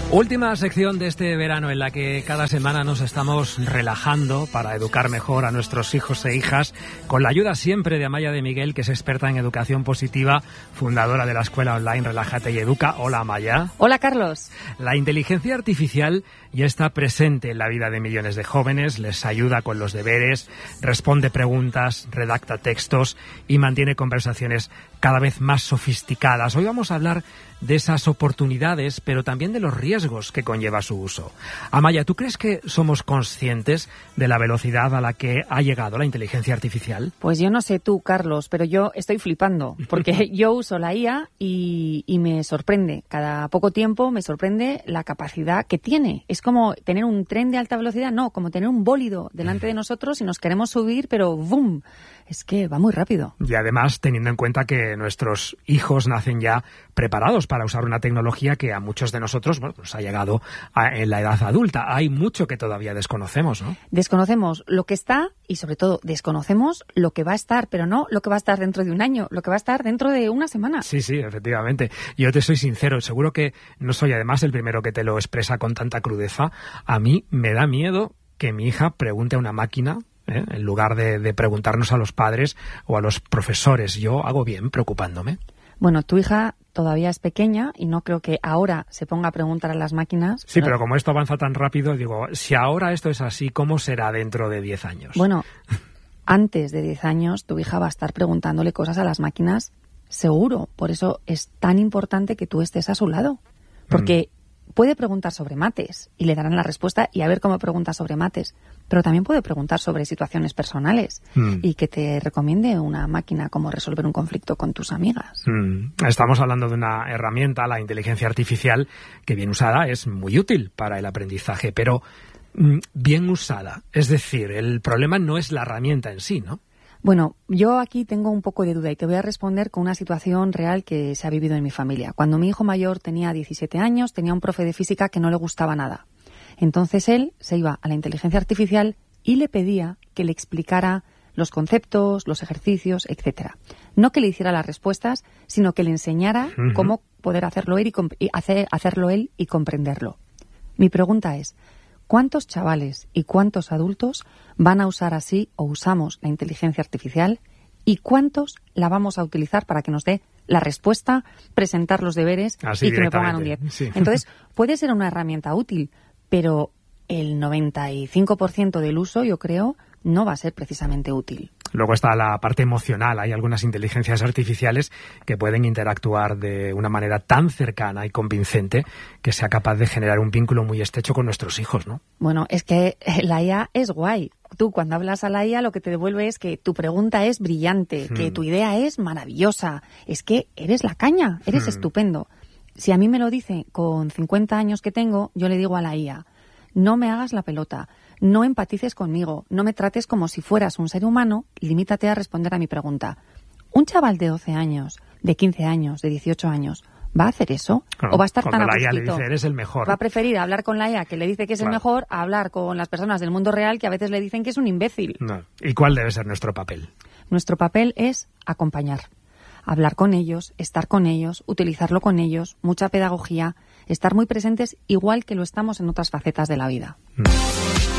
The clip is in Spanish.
Última sección de este verano en la que cada semana nos estamos relajando para educar mejor a nuestros hijos e hijas, con la ayuda siempre de Amaya de Miguel, que es experta en educación positiva, fundadora de la escuela online Relájate y Educa. Hola, Amaya. Hola, Carlos. La inteligencia artificial ya está presente en la vida de millones de jóvenes, les ayuda con los deberes, responde preguntas, redacta textos y mantiene conversaciones cada vez más sofisticadas. Hoy vamos a hablar de esas oportunidades, pero también de los riesgos que conlleva su uso. Amaya, ¿tú crees que somos conscientes de la velocidad a la que ha llegado la inteligencia artificial? Pues yo no sé tú, Carlos, pero yo estoy flipando, porque yo uso la IA y me sorprende. Cada poco tiempo me sorprende la capacidad que tiene. Es como tener un tren de alta velocidad, no, como tener un bólido delante de nosotros y nos queremos subir, pero ¡boom! Es que va muy rápido. Y además, teniendo en cuenta que nuestros hijos nacen ya preparados para usar una tecnología que a muchos de nosotros nos ha llegado en la edad adulta. Hay mucho que todavía desconocemos, ¿no? Desconocemos lo que está y, sobre todo, desconocemos lo que va a estar, pero no lo que va a estar dentro de un año, lo que va a estar dentro de una semana. Sí, efectivamente. Yo te soy sincero, seguro que no soy además el primero que te lo expresa con tanta crudeza. A mí me da miedo que mi hija pregunte a una máquina, en lugar de preguntarnos a los padres o a los profesores. Yo hago bien preocupándome. Bueno, tu hija todavía es pequeña y no creo que ahora se ponga a preguntar a las máquinas. Sí, pero como esto avanza tan rápido, digo, si ahora esto es así, ¿cómo será dentro de 10 años? Bueno, antes de 10 años tu hija va a estar preguntándole cosas a las máquinas, seguro. Por eso es tan importante que tú estés a su lado. Porque puede preguntar sobre mates y le darán la respuesta y a ver cómo pregunta sobre mates. Pero también puede preguntar sobre situaciones personales y que te recomiende una máquina cómo resolver un conflicto con tus amigas. Estamos hablando de una herramienta, la inteligencia artificial, que bien usada es muy útil para el aprendizaje, pero bien usada. Es decir, el problema no es la herramienta en sí, ¿no? Bueno, yo aquí tengo un poco de duda y te voy a responder con una situación real que se ha vivido en mi familia. Cuando mi hijo mayor tenía 17 años, tenía un profe de física que no le gustaba nada. Entonces él se iba a la inteligencia artificial y le pedía que le explicara los conceptos, los ejercicios, etcétera. No que le hiciera las respuestas, sino que le enseñara cómo poder hacerlo él y comprenderlo. Mi pregunta es, ¿cuántos chavales y cuántos adultos van a usar así o usamos la inteligencia artificial y cuántos la vamos a utilizar para que nos dé la respuesta, presentar los deberes y que me pongan un 10? Sí. Entonces, puede ser una herramienta útil, pero el 95% del uso, yo creo, no va a ser precisamente útil. Luego está la parte emocional. Hay algunas inteligencias artificiales que pueden interactuar de una manera tan cercana y convincente que sea capaz de generar un vínculo muy estrecho con nuestros hijos, ¿no? Bueno, es que la IA es guay. Tú cuando hablas a la IA lo que te devuelve es que tu pregunta es brillante, que tu idea es maravillosa. Es que eres la caña, eres estupendo. Si a mí me lo dice con 50 años que tengo, yo le digo a la IA, no me hagas la pelota, no empatices conmigo, no me trates como si fueras un ser humano, limítate a responder a mi pregunta. ¿Un chaval de 12 años, de 15 años, de 18 años, va a hacer eso? Claro, ¿O va a estar tan cuando la IA le apostito? dice, eres el mejor. Va a preferir hablar con la IA, que le dice que es el mejor, a hablar con las personas del mundo real, que a veces le dicen que es un imbécil. No. ¿Y cuál debe ser nuestro papel? Nuestro papel es acompañar. Hablar con ellos, estar con ellos, utilizarlo con ellos, mucha pedagogía, estar muy presentes igual que lo estamos en otras facetas de la vida.